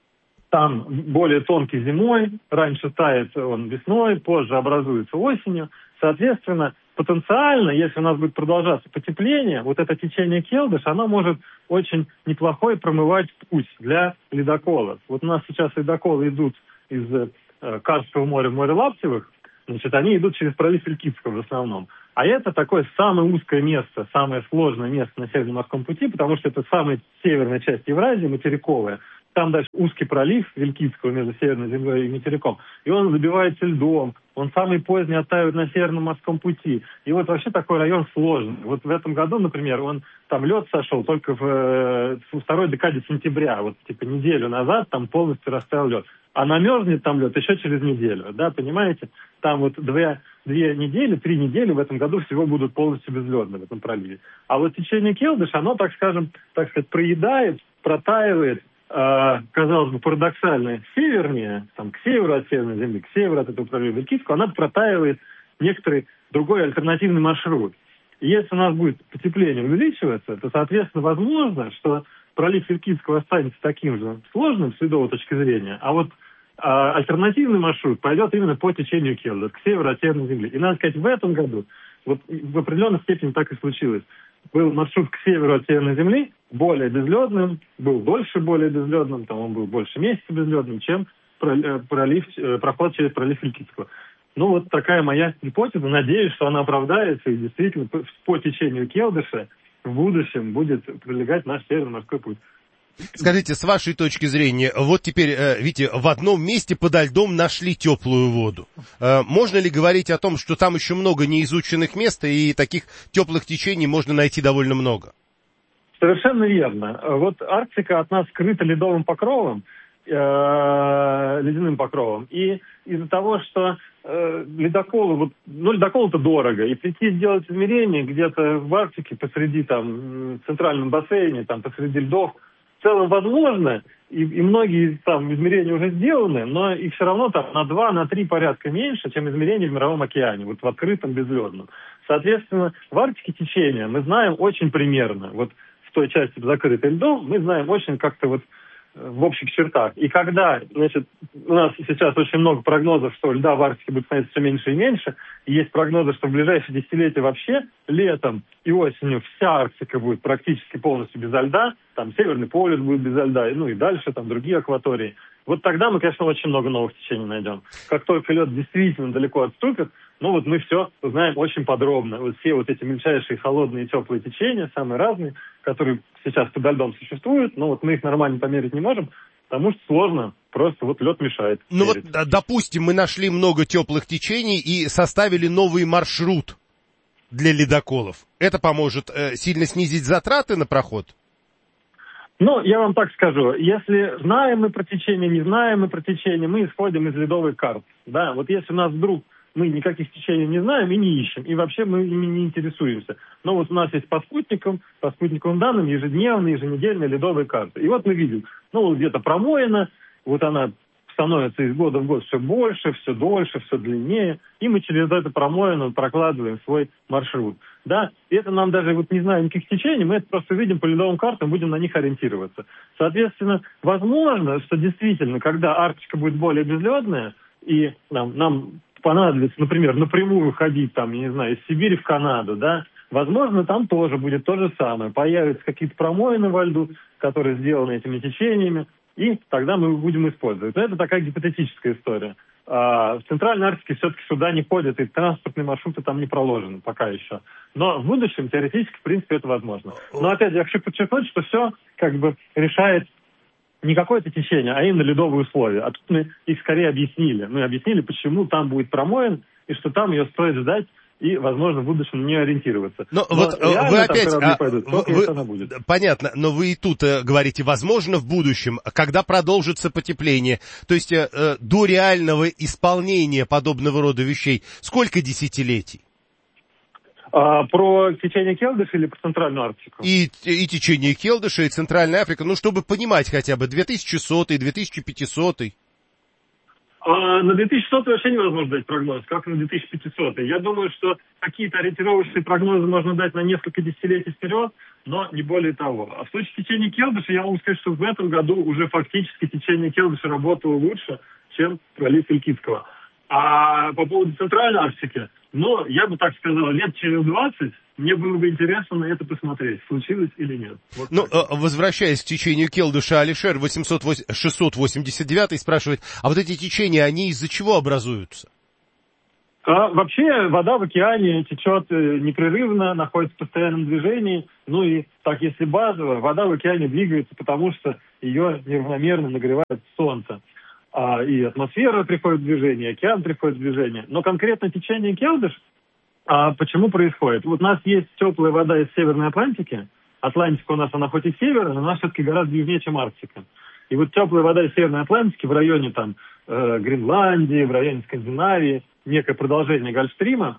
там более тонкий зимой, раньше тает он весной, позже образуется осенью. Соответственно, потенциально, если у нас будет продолжаться потепление, вот это течение Келдыш, оно может очень неплохой промывать путь для ледоколов. Вот у нас сейчас ледоколы идут из э, Карского моря в море Лаптевых, значит, они идут через пролив Вилькицкого в основном. А это такое самое узкое место, самое сложное место на Северном морском пути, потому что это самая северная часть Евразии, материковая. Там дальше узкий пролив Вилькицкого между Северной землей и материком. И он забивается льдом. Он самый поздний оттаивает на Северном морском пути. И вот вообще такой район сложный. Вот в этом году, например, он там лед сошел только в, в второй декаде сентября. Вот типа неделю назад там полностью растаял лед. А намерзнет там лед еще через неделю. Да, понимаете? Там вот две, две недели, три недели в этом году всего будут полностью безледны в этом проливе. А вот течение Келдыш, оно, так скажем, так сказать, проедает, протаивает, казалось бы, парадоксально севернее, там, к северу от Северной Земли, к северу от этого пролива Вилькицкого, она протаивает некоторый другой альтернативный маршрут. И если у нас будет потепление увеличиваться, то, соответственно, возможно, что пролив Вилькицкого останется таким же сложным с ледовой точки зрения, а вот а, альтернативный маршрут пойдет именно по течению Келдыш, к северу от Северной Земли. И, надо сказать, в этом году, вот в определенной степени так и случилось. Был маршрут к северу от Северной Земли более безледным, был дольше более безледным, там он был больше месяца безледным, чем пролив, проход через пролив Вилькицкого. Ну, вот такая моя гипотеза. Надеюсь, что она оправдается, и действительно по, по течению Келдыша в будущем будет пролегать наш Северный морской путь. Скажите, с вашей точки зрения, вот теперь, видите, в одном месте подо льдом нашли теплую воду. Можно ли говорить о том, что там еще много неизученных мест, и таких теплых течений можно найти довольно много? Совершенно верно. Вот Арктика от нас скрыта ледовым покровом, э, ледяным покровом, и из-за того, что э, ледоколы, вот, ну, ледокол-то дорого, и прийти сделать измерения где-то в Арктике посреди, там, в центральном бассейне, там, посреди льдов, в целом возможно, и, и многие там измерения уже сделаны, но их все равно там на два, на три порядка меньше, чем измерения в Мировом океане, вот в открытом безледном. Соответственно, в Арктике течение мы знаем очень примерно, вот в той части закрытой льдом, мы знаем очень как-то вот в общих чертах. И когда, значит, у нас сейчас очень много прогнозов, что льда в Арктике будет становиться все меньше и меньше, и есть прогнозы, что в ближайшие десятилетия вообще летом и осенью вся Арктика будет практически полностью безо льда, там Северный полюс будет безо льда, ну и дальше там другие акватории. Вот тогда мы, конечно, очень много новых течений найдем. Как только лед действительно далеко отступит, ну вот мы все узнаем очень подробно. Вот все вот эти мельчайшие холодные и теплые течения, самые разные, которые сейчас подо льдом существуют, но вот мы их нормально померить не можем, потому что сложно, просто вот лед мешает. Ну вот, допустим, мы нашли много теплых течений и составили новый маршрут для ледоколов. Это поможет э, сильно снизить затраты на проход? Ну, я вам так скажу, если знаем мы про течение, не знаем мы про течение, мы исходим из ледовых карт. Да, вот если у нас вдруг мы никаких течений не знаем и не ищем, и вообще мы ими не интересуемся. Но вот у нас есть по спутникам, по спутниковым данным ежедневные, еженедельные ледовые карты. И вот мы видим, ну вот где-то промоина, вот она становится из года в год все больше, все дольше, все длиннее, и мы через эту промоину прокладываем свой маршрут. Да, и это нам даже, вот не зная никаких течений, мы это просто видим по ледовым картам, будем на них ориентироваться. Соответственно, возможно, что действительно, когда Арктика будет более безледная, и нам, нам понадобится, например, напрямую ходить, там, я не знаю, из Сибири в Канаду, да, возможно, там тоже будет то же самое. Появятся какие-то промоины во льду, которые сделаны этими течениями, и тогда мы будем использовать. Но это такая гипотетическая история. А в Центральной Арктике все-таки сюда не ходят, и транспортные маршруты там не проложены пока еще. Но в будущем, теоретически, в принципе, это возможно. Но опять я хочу подчеркнуть, что все как бы решает не какое-то течение, а именно ледовые условия. А тут мы их скорее объяснили. Мы объяснили, почему там будет промоин, и что там ее стоит ждать, и, возможно, в будущем не ориентироваться. Но, но вот вы опять... А, пойдут, вы, она будет. Понятно, но вы и тут э, говорите, возможно, в будущем, когда продолжится потепление, то есть э, э, до реального исполнения подобного рода вещей, сколько десятилетий? А, про течение Келдыша или про Центральную Арктику? И, и течение Келдыша, и Центральная Африка, ну, чтобы понимать хотя бы две тысячи сотый, две тысячи пятисотый. А на две тысячи сотый вообще невозможно дать прогноз, как на две тысячи пятисотый. Я думаю, что какие-то ориентировочные прогнозы можно дать на несколько десятилетий вперед, но не более того. А в случае течения Келдыша я могу сказать, что в этом году уже фактически течение Келдыша работало лучше, чем пролив Илькитского. А по поводу Центральной Арктики, ну, я бы так сказал, лет через двадцать мне было бы интересно на это посмотреть, случилось или нет. Вот ну, так. Возвращаясь к течению Келдыша, Алишер шестьсот восемьдесят девятый спрашивает, а вот эти течения, они из-за чего образуются? А, вообще вода в океане течет непрерывно, находится в постоянном движении. Ну и так, если базово, вода в океане двигается, потому что ее неравномерно нагревает солнце. А, и атмосфера приходит в движение, океан приходит в движение. Но конкретно течение Келдыш, а почему происходит? Вот у нас есть теплая вода из Северной Атлантики. Атлантика у нас, она хоть и северная, но она все-таки гораздо южнее, чем Арктика. И вот теплая вода из Северной Атлантики в районе там э, Гренландии, в районе Скандинавии, некое продолжение Гольфстрима,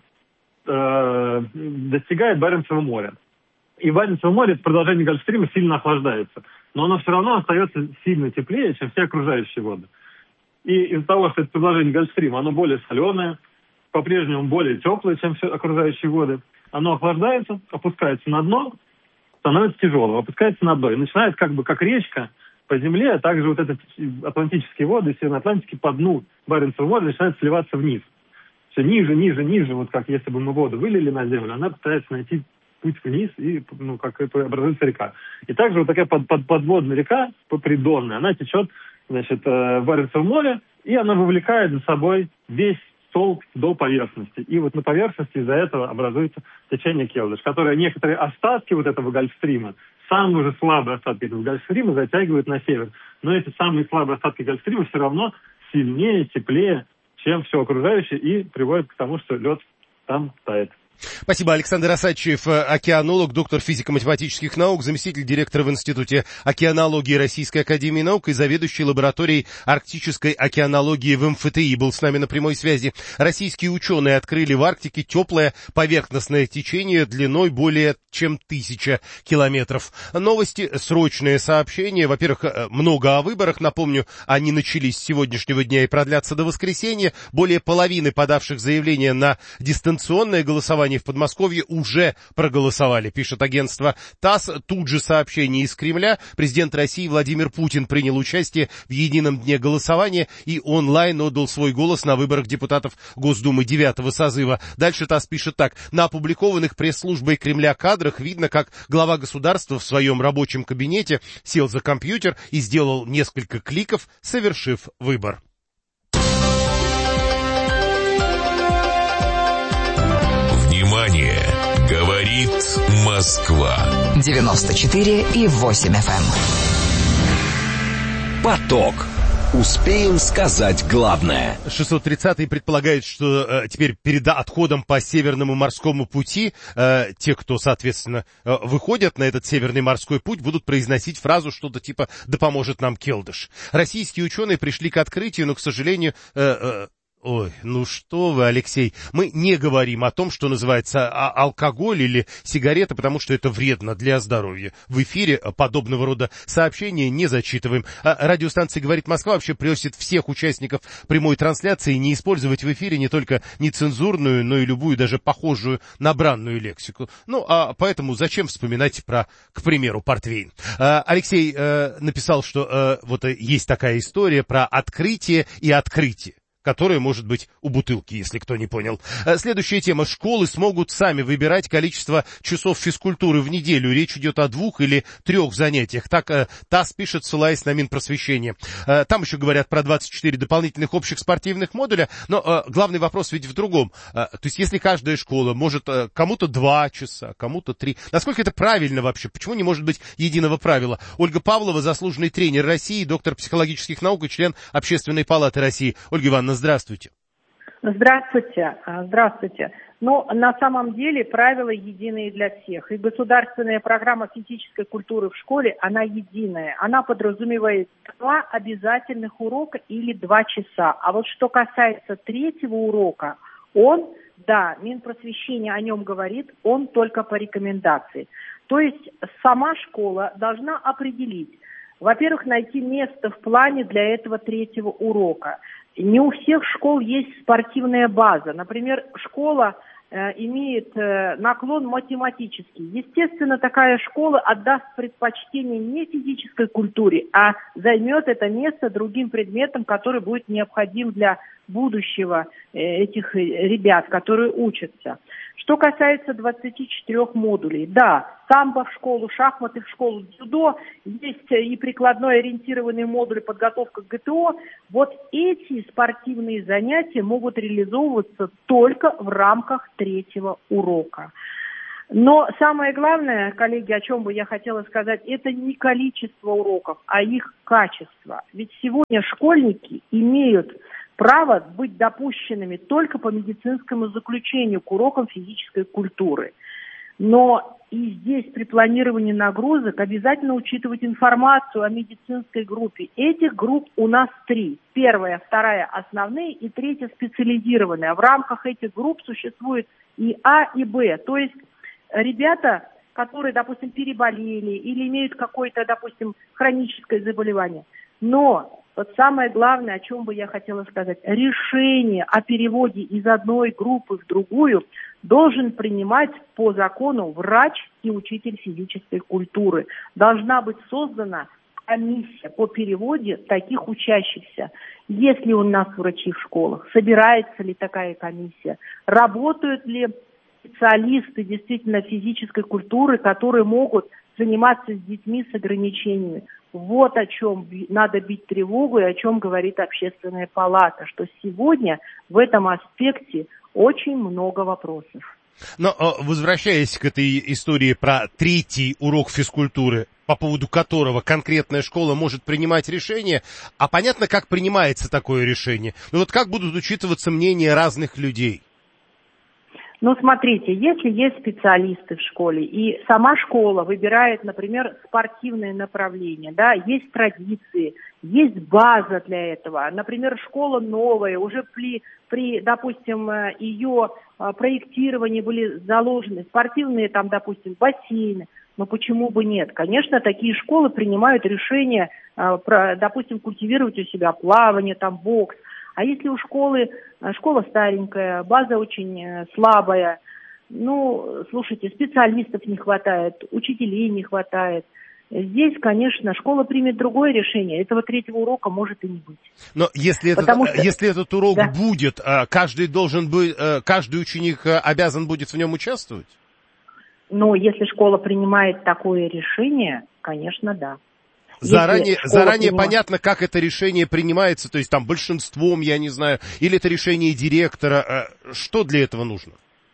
э, достигает Баренцева моря. И в Баренцевом море это продолжение Гольфстрима сильно охлаждается. Но оно все равно остается сильно теплее, чем все окружающие воды. И из-за того, что это продолжение Гольфстрима, оно более соленое, по-прежнему более теплое, чем все окружающие воды. Оно охлаждается, опускается на дно, становится тяжелым, опускается на дно. И начинает как бы как речка по земле, а также вот эти атлантические воды, Североатлантики по дну Баренцева моря начинают сливаться вниз. Все ниже, ниже, ниже, вот как если бы мы воду вылили на землю, она пытается найти путь вниз, и, ну, как это образуется река. И также вот такая под, под, подводная река, придонная, она течет, значит, в Баренцевом море, и она вовлекает за собой весь столб до поверхности. И вот на поверхности из-за этого образуется течение Келдыш, которое некоторые остатки вот этого Гольфстрима, самые уже слабые остатки этого Гольфстрима затягивают на север. Но эти самые слабые остатки Гольфстрима все равно сильнее, теплее, чем все окружающее, и приводит к тому, что лед там тает. Спасибо. Александр Осадчиев, океанолог, доктор физико-математических наук, заместитель директора в Институте океанологии Российской академии наук и заведующий лабораторией арктической океанологии в эм эф тэ и, был с нами на прямой связи. Российские ученые открыли в Арктике теплое поверхностное течение длиной более чем тысяча километров. Новости, срочные сообщения. Во-первых, много о выборах. Напомню, они начались с сегодняшнего дня и продлятся до воскресенья. Более половины подавших заявления на дистанционное голосование в Подмосковье уже проголосовали, пишет агентство ТАСС. Тут же сообщение из Кремля. Президент России Владимир Путин принял участие в едином дне голосования и онлайн отдал свой голос на выборах депутатов Госдумы девятого созыва. Дальше ТАСС пишет так. На опубликованных пресс-службой Кремля кадрах видно, как глава государства в своем рабочем кабинете сел за компьютер и сделал несколько кликов, совершив выбор. Внимание! Говорит Москва. девяносто четыре и восемь эф эм. Поток. Успеем сказать главное. шестьсот тридцатый предполагает, что э, теперь перед отходом по Северному морскому пути э, те, кто, соответственно, э, выходят на этот Северный морской путь, будут произносить фразу что-то типа «да поможет нам Келдыш». Российские ученые пришли к открытию, но, к сожалению... Э, э, Ой, ну что вы, Алексей, мы не говорим о том, что называется алкоголь или сигареты, потому что это вредно для здоровья. В эфире подобного рода сообщения не зачитываем. Радиостанция «Говорит Москва» вообще просит всех участников прямой трансляции не использовать в эфире не только нецензурную, но и любую даже похожую на бранную лексику. Ну, а поэтому зачем вспоминать про, к примеру, портвейн? Алексей написал, что вот есть такая история про открытие и открытие, которая может быть у бутылки, если кто не понял. Следующая тема. Школы смогут сами выбирать количество часов физкультуры в неделю. Речь идет о двух или трех занятиях. Так ТАСС пишет, ссылаясь на Минпросвещение. Там еще говорят про двадцать четыре дополнительных общих спортивных модуля. Но главный вопрос ведь в другом. То есть если каждая школа может кому-то два часа, кому-то три. Насколько это правильно вообще? Почему не может быть единого правила? Ольга Павлова, заслуженный тренер России, доктор психологических наук и член Общественной палаты России. Ольга Ивановна, здравствуйте. Здравствуйте. Здравствуйте. Ну, на самом деле правила единые для всех. И государственная программа физической культуры в школе, она единая. Она подразумевает два обязательных урока или два часа. А вот что касается третьего урока, он да, Минпросвещение о нем говорит, он только по рекомендации. То есть сама школа должна определить, во-первых, найти место в плане для этого третьего урока. Не у всех школ есть спортивная база. Например, школа э, имеет э, наклон математический. Естественно, такая школа отдаст предпочтение не физической культуре, а займет это место другим предметом, который будет необходим для будущего э, этих ребят, которые учатся. Что касается двадцати четырёх модулей, да, самбо в школу, шахматы в школу, дзюдо, есть и прикладной ориентированный модуль подготовка к ГТО. Вот эти спортивные занятия могут реализовываться только в рамках третьего урока. Но самое главное, коллеги, о чем бы я хотела сказать, это не количество уроков, а их качество. Ведь сегодня школьники имеют право быть допущенными только по медицинскому заключению к урокам физической культуры. Но и здесь при планировании нагрузок обязательно учитывать информацию о медицинской группе. Этих групп у нас три. Первая, вторая основные и третья специализированная. В рамках этих групп существует и А, и Б. То есть ребята, которые, допустим, переболели или имеют какое-то, допустим, хроническое заболевание. Но вот самое главное, о чем бы я хотела сказать, решение о переводе из одной группы в другую должен принимать по закону врач и учитель физической культуры. Должна быть создана комиссия по переводе таких учащихся. Есть ли у нас врачи в школах? Собирается ли такая комиссия? Работают ли специалисты действительно физической культуры, которые могут заниматься с детьми с ограничениями? Вот о чем надо бить тревогу и о чем говорит Общественная палата, что сегодня в этом аспекте очень много вопросов. Но возвращаясь к этой истории про третий урок физкультуры, по поводу которого конкретная школа может принимать решение, а понятно, как принимается такое решение. Но вот как будут учитываться мнения разных людей? Ну, смотрите, если есть специалисты в школе, и сама школа выбирает, например, спортивное направление, да, есть традиции, есть база для этого. Например, школа новая, уже при, при допустим, ее проектировании были заложены спортивные, там, допустим, бассейны. Но почему бы нет? Конечно, такие школы принимают решение, допустим, культивировать у себя плавание, там, бокс. А если у школы, школа старенькая, база очень слабая, ну, слушайте, специалистов не хватает, учителей не хватает. Здесь, конечно, школа примет другое решение. Этого третьего урока может и не быть. Но если этот, что... если этот урок да. будет, каждый должен быть, каждый ученик обязан будет в нем участвовать? Ну, если школа принимает такое решение, конечно, да. Заранее, заранее принимает... понятно, как это решение принимается, то есть там большинством, я не знаю, или это решение директора. Что для этого нужно?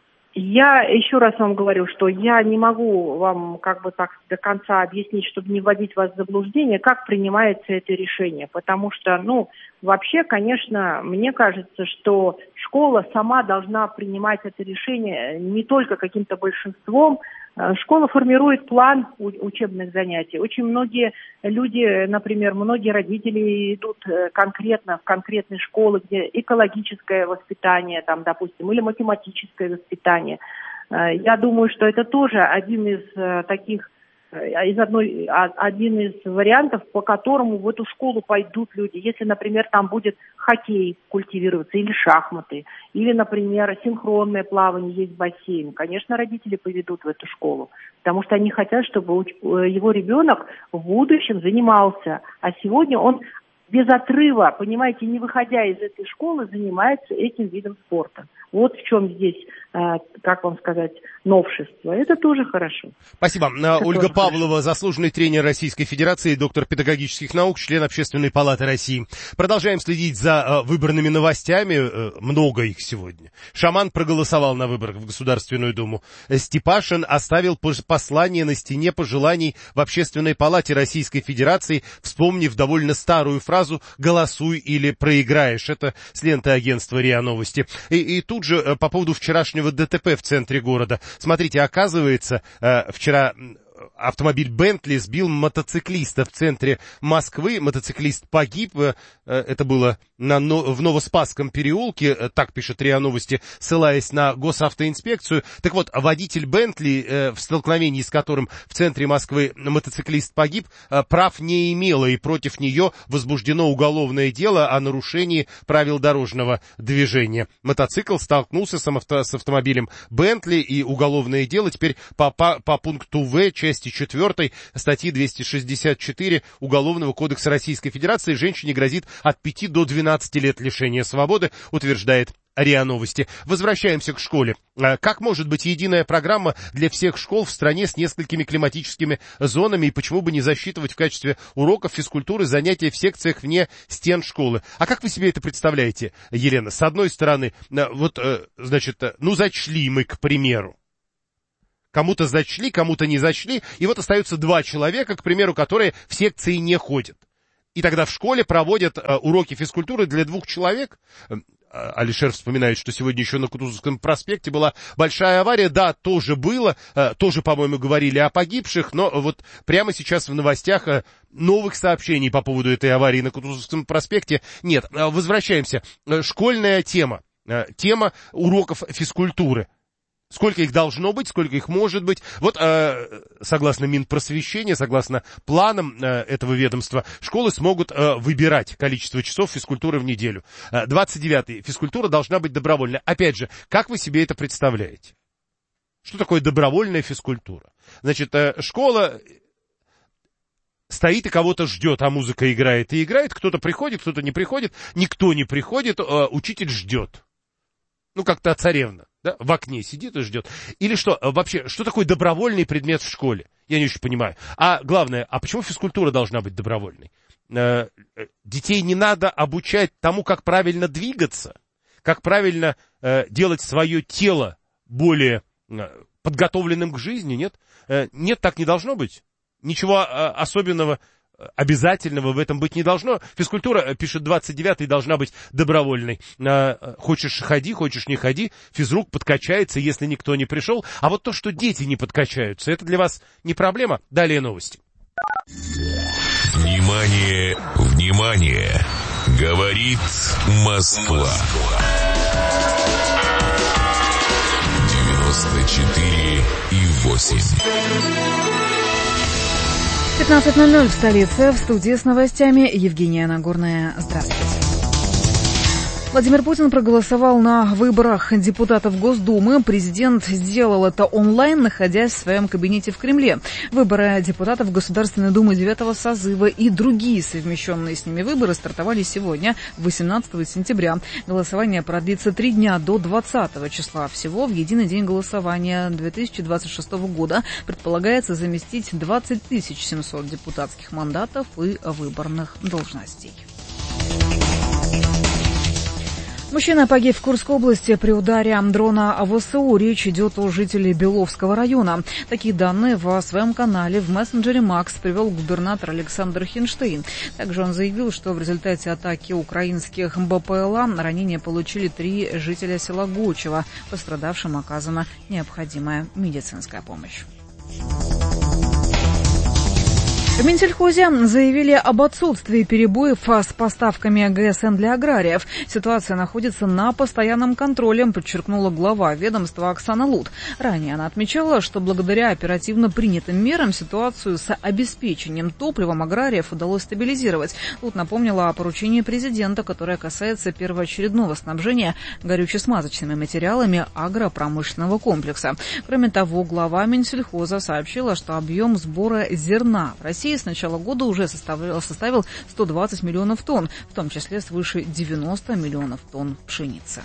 Я еще раз вам говорю, что я не могу вам как бы так до конца объяснить, чтобы не вводить вас в заблуждение, как принимается это решение. Потому что, ну, вообще, конечно, мне кажется, что школа сама должна принимать это решение не только каким-то большинством. Школа формирует план учебных занятий. Очень многие люди, например, многие родители идут конкретно в конкретные школы, где экологическое воспитание, там, допустим, или математическое воспитание. Я думаю, что это тоже один из таких, из одной, один из вариантов, по которому в эту школу пойдут люди. Если, например, там будет хоккей культивироваться, или шахматы, или, например, синхронное плавание, есть бассейн, конечно, родители поведут в эту школу, потому что они хотят, чтобы его ребенок в будущем занимался, а сегодня он без отрыва, понимаете, не выходя из этой школы, занимается этим видом спорта. Вот в чем здесь, как вам сказать, новшество. Это тоже хорошо. Спасибо. Это Ольга Павлова, хорошо. Заслуженный тренер Российской Федерации, доктор педагогических наук, член Общественной палаты России. Продолжаем следить за выборными новостями. Много их сегодня. Шаман проголосовал на выборах в Государственную Думу. Степашин оставил послание на стене пожеланий в Общественной палате Российской Федерации, вспомнив довольно старую фразу «голосуй или проиграешь». Это с ленты агентства РИА Новости. И, и тут же по поводу вчерашнего ДТП в центре города. Смотрите, оказывается, вчера автомобиль Бентли сбил мотоциклиста в центре Москвы. Мотоциклист погиб. Это было на, в Новоспасском переулке. Так пишет РИА Новости, ссылаясь на госавтоинспекцию. Так вот, водитель Бентли, в столкновении с которым в центре Москвы мотоциклист погиб, прав не имела, и против нее возбуждено уголовное дело о нарушении правил дорожного движения. Мотоцикл столкнулся с, авто, с автомобилем Бентли, и уголовное дело теперь по, по, по пункту В части четвёртой статьи двести шестьдесят четыре Уголовного кодекса Российской Федерации женщине грозит от пяти до двенадцати лет лишения свободы, утверждает РИА Новости. Возвращаемся к школе. Как может быть единая программа для всех школ в стране с несколькими климатическими зонами, и почему бы не засчитывать в качестве уроков физкультуры занятия в секциях вне стен школы? А как вы себе это представляете, Елена? С одной стороны, вот, значит, ну зачли мы, к примеру. Кому-то зачли, кому-то не зачли, и вот остаются два человека, к примеру, которые в секции не ходят. И тогда в школе проводят уроки физкультуры для двух человек. Алишер вспоминает, что сегодня еще на Кутузовском проспекте была большая авария. Да, тоже было, тоже, по-моему, говорили о погибших, но вот прямо сейчас в новостях новых сообщений по поводу этой аварии на Кутузовском проспекте нет. Возвращаемся. Школьная тема. Тема уроков физкультуры. Сколько их должно быть, сколько их может быть. Вот, э, согласно Минпросвещения, согласно планам э, этого ведомства, школы смогут э, выбирать количество часов физкультуры в неделю. Э, двадцать девятый. Физкультура должна быть добровольной. Опять же, как вы себе это представляете? Что такое добровольная физкультура? Значит, э, школа стоит и кого-то ждет, а музыка играет и играет. Кто-то приходит, кто-то не приходит. Никто не приходит, э, учитель ждет. Ну, как та царевна. Да, в окне сидит и ждет. Или что, вообще, что такое добровольный предмет в школе? Я не очень понимаю. А главное, а почему физкультура должна быть добровольной? Э, детей не надо обучать тому, как правильно двигаться, как правильно э, делать свое тело более э, подготовленным к жизни, нет? Э, нет, так не должно быть. Ничего э, особенного, обязательного в этом быть не должно. Физкультура, пишет двадцать девятый, должна быть добровольной. Хочешь ходи, хочешь не ходи, физрук подкачается, если никто не пришел. А вот то, что дети не подкачаются, это для вас не проблема? Далее новости. Внимание, внимание! Говорит Москва. девяносто четыре и восемь. пятнадцать ноль ноль в столице. В студии с новостями Евгения Нагорная. Здравствуйте. Владимир Путин проголосовал на выборах депутатов Госдумы. Президент сделал это онлайн, находясь в своем кабинете в Кремле. Выборы депутатов Государственной Думы девятого созыва и другие совмещенные с ними выборы стартовали сегодня, восемнадцатого сентября. Голосование продлится три дня до двадцатого числа. Всего в единый день голосования две тысячи двадцать шестого года предполагается заместить двадцать тысяч семьсот депутатских мандатов и выборных должностей. Мужчина погиб в Курской области при ударе дрона ВСУ. Речь идет о жителе Беловского района. Такие данные в своем канале в мессенджере Макс привел губернатор Александр Хинштейн. Также он заявил, что в результате атаки украинских БПЛА ранения получили три жителя села Гочево. Пострадавшим оказана необходимая медицинская помощь. В Минсельхозе заявили об отсутствии перебоев с поставками ГСМ для аграриев. Ситуация находится на постоянном контроле, подчеркнула глава ведомства Оксана Лут. Ранее она отмечала, что благодаря оперативно принятым мерам ситуацию с обеспечением топливом аграриев удалось стабилизировать. Лут напомнила о поручении президента, которое касается первоочередного снабжения горюче-смазочными материалами агропромышленного комплекса. Кроме того, глава Минсельхоза сообщила, что объем сбора зерна в России с начала года уже составил, составил сто двадцать миллионов тонн, в том числе свыше девяноста миллионов тонн пшеницы.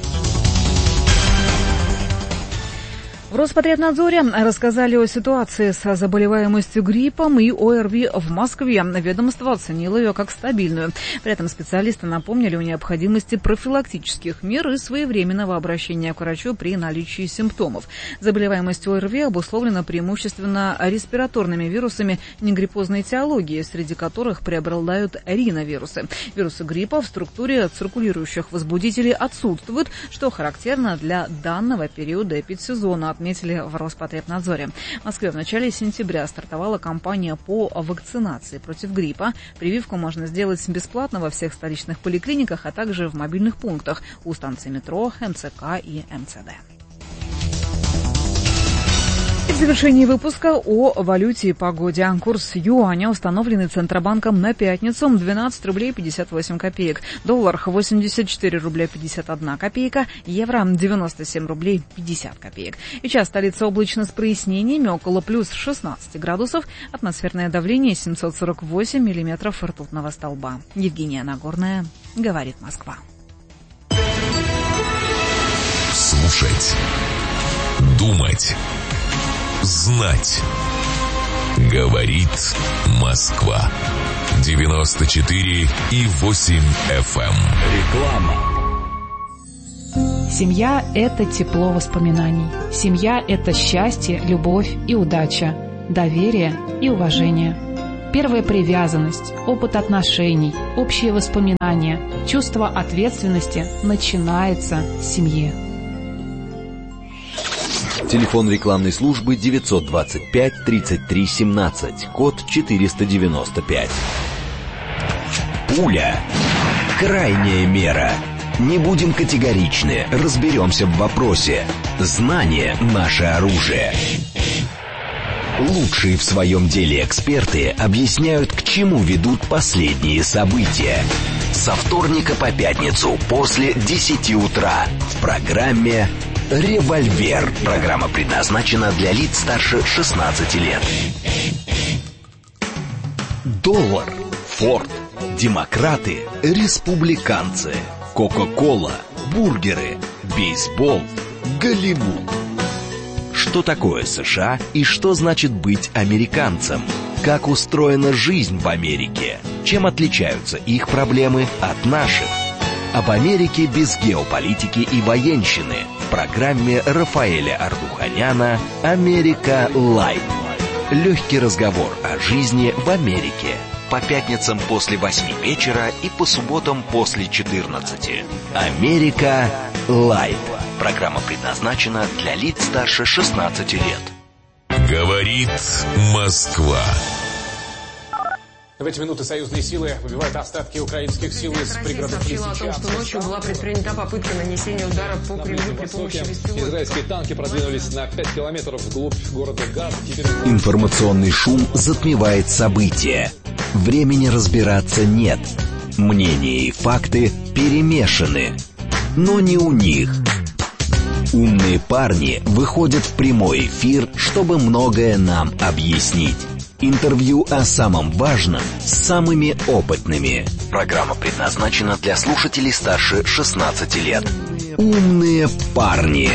В Роспотребнадзоре рассказали о ситуации со заболеваемостью гриппом и ОРВИ в Москве. Ведомство оценило ее как стабильную. При этом специалисты напомнили о необходимости профилактических мер и своевременного обращения к врачу при наличии симптомов. Заболеваемость ОРВИ обусловлена преимущественно респираторными вирусами негриппозной этиологии, среди которых преобладают риновирусы. Вирусы гриппа в структуре циркулирующих возбудителей отсутствуют, что характерно для данного периода эпидсезона. отметили в Роспотребнадзоре. В Москве в начале сентября стартовала кампания по вакцинации против гриппа. Прививку можно сделать бесплатно во всех столичных поликлиниках, а также в мобильных пунктах у станций метро, эм цэ ка и эм цэ дэ. В завершении выпуска о валюте и погоде. Курс юаня, установленный Центробанком на пятницу, двенадцать рублей пятьдесят восемь копеек. Доллар восемьдесят четыре рубля пятьдесят одна копейка. Евро девяносто семь рублей пятьдесят копеек. Сейчас столица облачно с прояснениями, около плюс шестнадцать градусов. Атмосферное давление семьсот сорок восемь миллиметров ртутного столба. Евгения Нагорная, говорит Москва. Слушать. Думать. Знать. Говорит Москва. девяносто четыре и восемь эф эм. Реклама. Семья – это тепло воспоминаний. Семья – это счастье, любовь и удача, доверие и уважение. Первая привязанность, опыт отношений, общие воспоминания, чувство ответственности начинается с семьи. Телефон рекламной службы девятьсот двадцать пять тридцать три семнадцать, код четыреста девяносто пять. Пуля. Крайняя мера. Не будем категоричны, разберемся в вопросе. Знание – наше оружие. Лучшие в своем деле эксперты объясняют, к чему ведут последние события. Со вторника по пятницу после десяти утра в программе «Револьвер». Программа предназначена для лиц старше шестнадцати лет. Доллар, Форд, демократы, республиканцы, Кока-кола, бургеры, бейсбол, Голливуд. Что такое США и что значит быть американцем? Как устроена жизнь в Америке? Чем отличаются их проблемы от наших? Об Америке без геополитики и военщины в программе Рафаэля Ардуханяна «Америка Лайт». Легкий разговор о жизни в Америке. По пятницам после восьми вечера и по субботам после четырнадцати. «Америка Лайт». Программа предназначена для лиц старше шестнадцати лет. Говорит Москва. В эти минуты союзные силы выбивают остатки украинских сил из пригородов Лисича. Сообщила о том, что ночью была предпринята попытка нанесения удара по Кремлю при помощи беспилотников. Израильские танки продвинулись на пять километров вглубь города Газа. Теперь... Информационный шум затмевает события. Времени разбираться нет. Мнения и факты перемешаны. Но не у них. Умные парни выходят в прямой эфир, чтобы многое нам объяснить. Интервью о самом важном с самыми опытными. Программа предназначена для слушателей старше шестнадцати лет. Умные парни.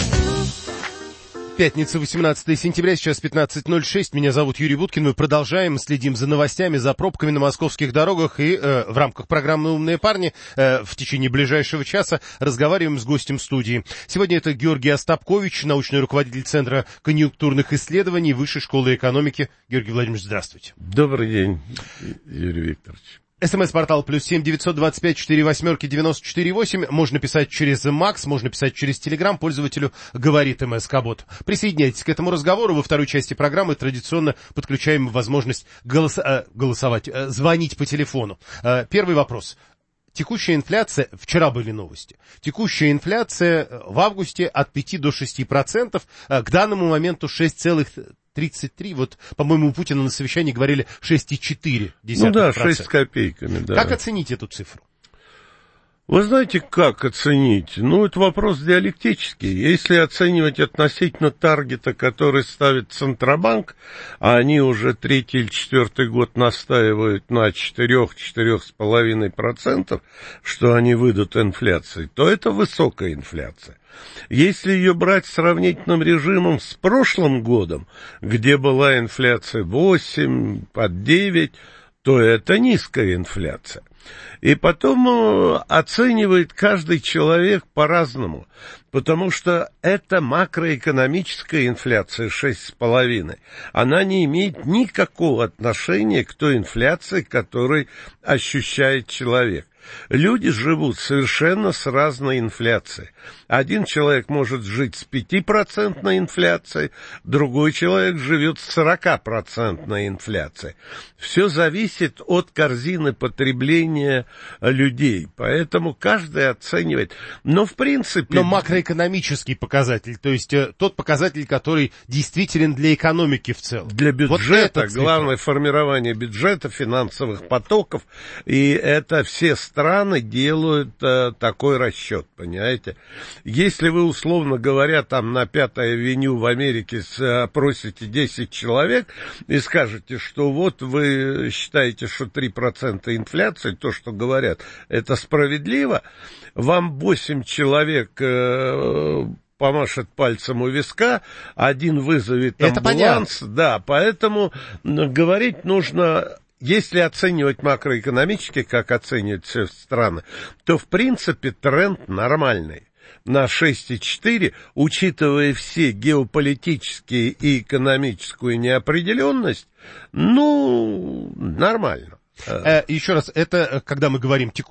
Пятница, восемнадцатое сентября, сейчас пятнадцать ноль шесть. Меня зовут Юрий Буткин. Мы продолжаем, следим за новостями, за пробками на московских дорогах. И э, в рамках программы «Умные парни» э, в течение ближайшего часа разговариваем с гостем студии. Сегодня это Георгий Остапкович, научный руководитель Центра конъюнктурных исследований Высшей школы экономики. Георгий Владимирович, здравствуйте. Добрый день, Юрий Викторович. СМС-портал плюс семь девятьсот двадцать пять четыре восьмерки девяносто четыре восемь. Можно писать через Макс, можно писать через Телеграм. Пользователю говорит МСК-бот. Присоединяйтесь к этому разговору. Во второй части программы традиционно подключаем возможность голос... э, голосовать, э, звонить по телефону. Э, первый вопрос. Текущая инфляция, вчера были новости, текущая инфляция в августе от пяти до шести процентов, к данному моменту шесть целых тридцать три, вот, по-моему, у Путина на совещании говорили шесть целых четыре десятых процента. Ну да, процента. шесть с копейками, да. Как оценить эту цифру? Вы знаете, как оценить? Ну, это вопрос диалектический. Если оценивать относительно таргета, который ставит Центробанк, а они уже третий или четвертый год настаивают на четыре-четыре с половиной процентов, что они выйдут инфляцией, то это высокая инфляция. Если ее брать сравнительным режимом с прошлым годом, где была инфляция восемь, под девять, то это низкая инфляция. И потом оценивает каждый человек по-разному, потому что эта макроэкономическая инфляция шесть с половиной, она не имеет никакого отношения к той инфляции, которую ощущает человек. Люди живут совершенно с разной инфляцией. Один человек может жить с пятипроцентной инфляцией, другой человек живет с сорокапроцентной инфляцией. Все зависит от корзины потребления людей, поэтому каждый оценивает. Но в принципе... Но макроэкономический показатель, то есть э, тот показатель, который действителен для экономики в целом. Для бюджета, вот главное формирование бюджета, финансовых потоков, и это все страны делают э, такой расчет, понимаете. Если вы, условно говоря, там на Пятой авеню в Америке опросите десять человек и скажете, что вот вы считаете, что три процента инфляции, то, что говорят, это справедливо, вам восемь человек э, помашет пальцем у виска, один вызовет амбуланс. Да, поэтому говорить нужно... Если оценивать макроэкономически, как оценивают все страны, то, в принципе, тренд нормальный. На шесть целых четыре десятых, учитывая все геополитические и экономическую неопределенность, ну, нормально. Э, еще раз, это когда мы говорим текущий